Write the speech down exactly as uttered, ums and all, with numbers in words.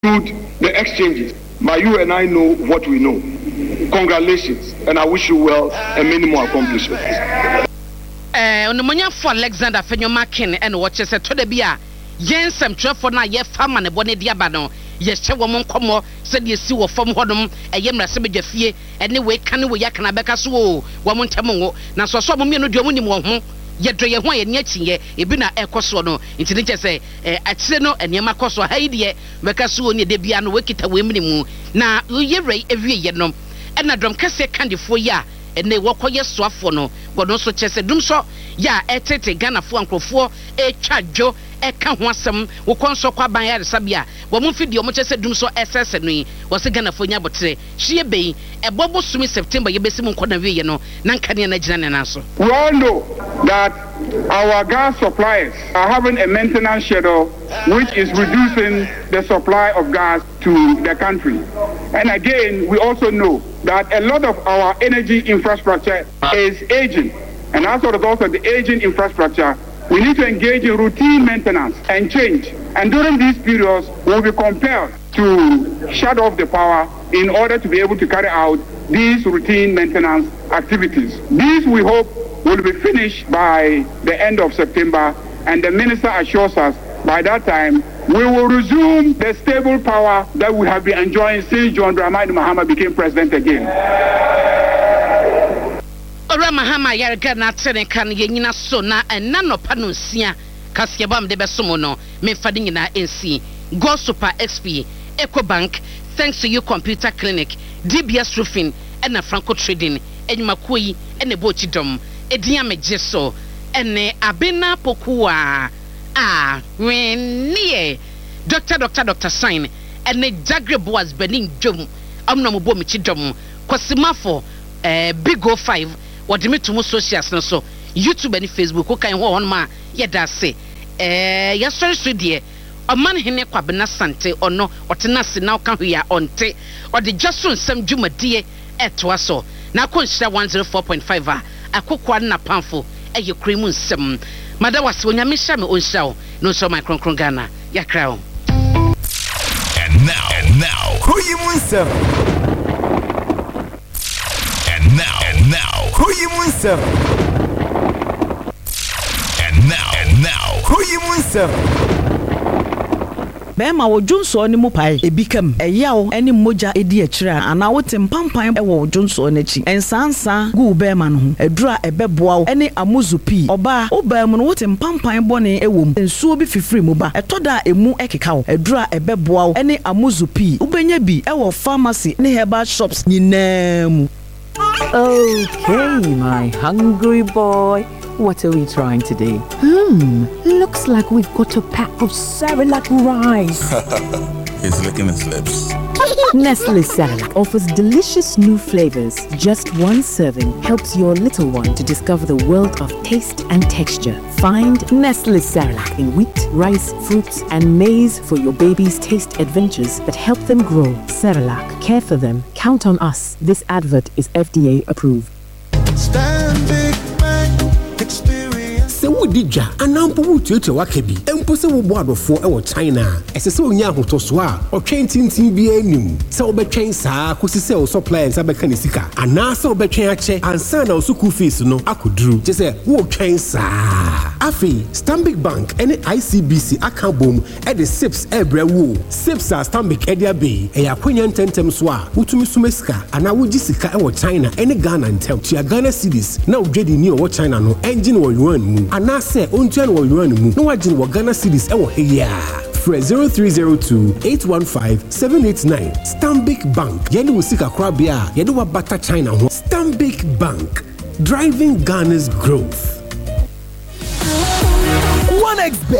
the exchanges, but you and I know what we know. Congratulations, and I wish you well and many more accomplishments. Eh, on the money for Alexander Fenyomakin and watches a Todebia. Yen some traffic na ye farm and a bonnet diabano. Yes, a woman come said you see what from Hodom, a yemra sebja fee, anyway, can we yak and a becaswo, woman tamongo, now so some men do money more. Yet do you want yet ye, a bina ecosono, into the say, at Seno and Yamacoso Haidie, Becasu near Debian Wikita women. Now, ye ray every year no, and a drum casse candy for ya, and they walk on your swafono, but also chess a dumso, ya, a tete Ghana for uncle for a charjo, a count one some, who console qua by Sabia, woman feed your much as a dumso S S and was a Ghana for Yabotre, she a bay, a bobo sumi September, you besimon conavino, Nankanian Jananaso. We all know that our gas suppliers are having a maintenance schedule which is reducing the supply of gas to the country. And again, we also know that a lot of our energy infrastructure is aging. And as a result of the aging infrastructure, we need to engage in routine maintenance and change. And during these periods, we'll be compelled to shut off the power in order to be able to carry out these routine maintenance activities. These, we hope, will be finished by the end of September, and the minister assures us by that time we will resume the stable power that we have been enjoying since John Dramani Mahama became president again. Ora Mahama yarga na tsene kan yenyina so na enna no panusia kasiabam de besomo no me fadi nyina ensi Go Super X P EcoBank thanks to you computer clinic D B S roofing and a Franco trading enmakoi and a bochidom edia mejeso ene abena pokua ah when near doctor doctor doctor sign ene jagre boas benin jom amna mo bo michidom kwasimafo eh big o five wadimi to mo socials no so YouTube and Facebook ko kan ho on ma yeda se eh yasori so de oman hene kwabena sante ono otena se na ka hwea onte ode jason sam dwumade eto aso na konhira one oh four point five a akokwa na pamfo eye kremu nsem madawase onyame hya me onhira no so my kronkron Ghana yakra. And now and now who you nsem and now and now who you nsem and now and now who you nsem Bema wo Junso ni mupai ebikam eyawo eni moja edi akira ana wote mpampan e wo Junso n'achi ensansa gu bema no ho edura ebeboa eni amuzupi oba obam no wote mpampan bone ewom ensuo bi fifiri mu ba etoda emu ekeka wo edura ebeboa eni amuzupi ubenya bi e wo pharmacy ne herbal shops nyinamu. Okay, my hungry boy. What are we trying today? Hmm, looks like we've got a pack of Cerelac rice. He's licking his lips. Nestle Cerelac offers delicious new flavors. Just one serving helps your little one to discover the world of taste and texture. Find Nestle Cerelac in wheat, rice, fruits, and maize for your baby's taste adventures that help them grow. Cerelac, care for them. Count on us. This advert is F D A approved. Stanbic Bank experience. Se wodi dwa anampo wutuetu wakebi empo se wo boadofo e wo China ese se onya ahotoso a otwen tintin bi anim se obetwen saa kosi se o suppliers abeka ne sika ana se obetwen ache ansa na osuku fees no akoduru je se wo twen saa afi Stanbic Bank ene I C B C akabom e de sips ebra wo sips a Stanbic edia bay e yakonya ntentem so a wutumi sumesika ana wogi sika e wo China ene Ghana ntem tia Ghana cedis na odwedi ni o wo China no engine wo yuan mu ana se ontua no wo yuan mu no wagine wo Ghana cedis e wo heya Fred zero three zero two eight one five seven eight nine. Stanbic Bank yeni usika krabia yede wa bata China ho. Stanbic Bank, driving Ghana's growth. one X Bet